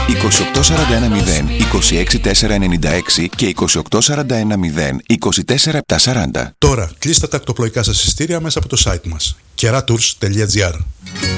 28410-26496 και 28410-24740. Τώρα κλείστε τα ακτοπλοϊκά σας εισιτήρια μέσα από το site μας keratours.gr.